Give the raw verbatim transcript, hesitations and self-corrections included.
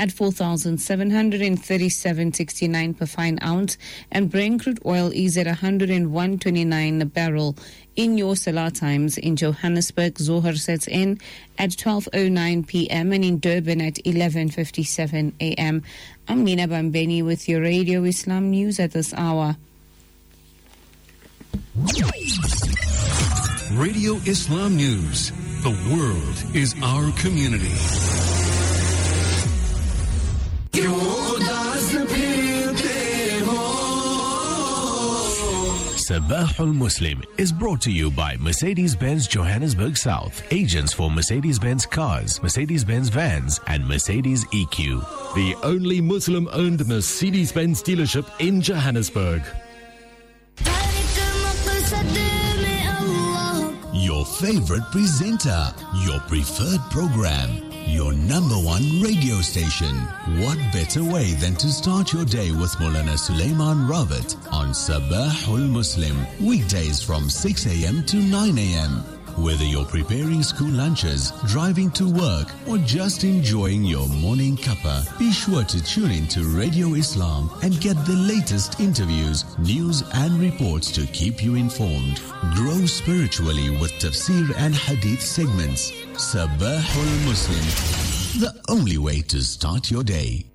at four thousand seven hundred thirty-seven dollars and sixty-nine cents per fine ounce, and Brent crude oil is at one hundred one twenty-nine a barrel. In your Salah times, in Johannesburg, Zohar sets in at twelve oh nine p.m. and in Durban at eleven fifty-seven a.m. I'm Mina Bambeni with your Radio Islam News at this hour. Radio Islam News. The world is our community. Sabahul Muslim is brought to you by Mercedes-Benz Johannesburg South, agents for Mercedes-Benz cars, Mercedes-Benz vans, and Mercedes E Q. The only Muslim-owned Mercedes-Benz dealership in Johannesburg. Your favorite presenter, your preferred program, your number one radio station. What better way than to start your day with Maulana Sulaiman Rawat on Sabahul Muslim, weekdays from six a.m. to nine a.m. Whether you're preparing school lunches, driving to work, or just enjoying your morning cuppa, be sure to tune in to Radio Islam and get the latest interviews, news and reports to keep you informed. Grow spiritually with tafsir and hadith segments. Sabahul Muslim, the only way to start your day.